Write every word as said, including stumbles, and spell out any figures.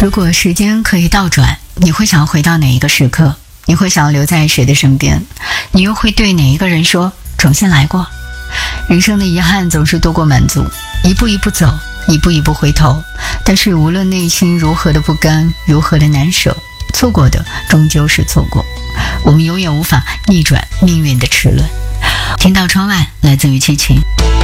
如果时间可以倒转，你会想回到哪一个时刻？你会想留在谁的身边？你又会对哪一个人说重新来过？人生的遗憾总是多过满足，一步一步走，一步一步回头，但是无论内心如何的不甘，如何的难舍，错过的终究是错过，我们永远无法逆转命运的齿轮。听到窗外，来自于七情。